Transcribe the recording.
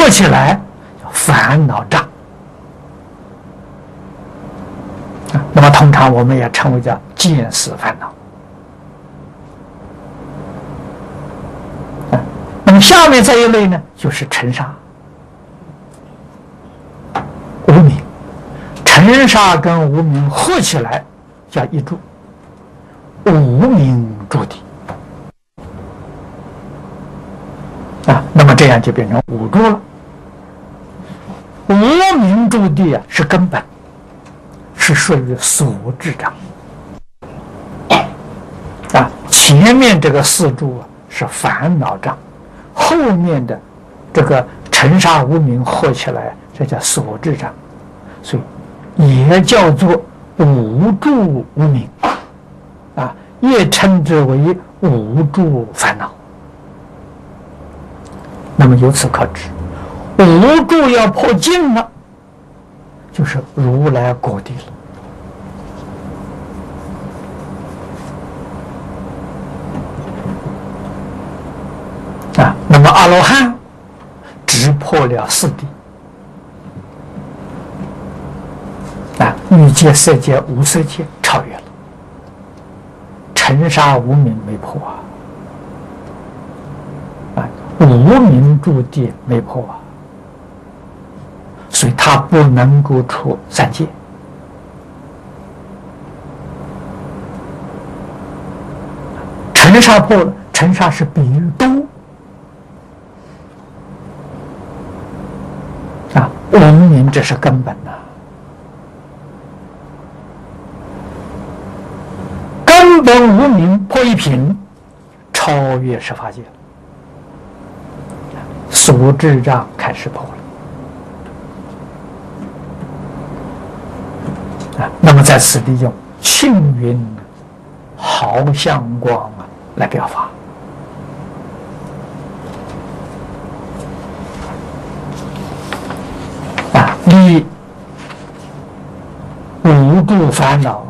起来叫烦恼障那么通常我们也称为叫见思烦恼那么下面这一类呢，就是尘沙无明，尘沙跟无明合起来叫一住，无明住地那么这样就变成五住了。无明住地是根本，是属于所智障前面这个四住是烦恼障，后面的这个尘沙无明合起来，这叫所智障，所以也叫做无住无明也称之为无住烦恼。那么由此可知，无住要破尽了，就是如来果地了那么阿罗汉只破了四谛欲界、色界、无色界超越了，尘沙无明没破无明住地没破所以他不能够出三界尘沙破了，尘沙是比喻多无明这是根本根本无明破一品，超越十法界了，所智障开始破了那么在此地用庆云好相光来表法离无住烦恼